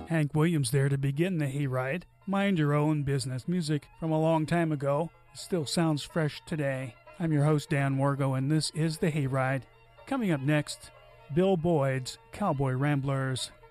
Hank Williams there to begin the hayride. Mind your own business. Music from a long time ago. It still sounds fresh today. I'm your host, Dan Wargo, and this is the hayride. Coming up next, Bill Boyd's Cowboy Ramblers.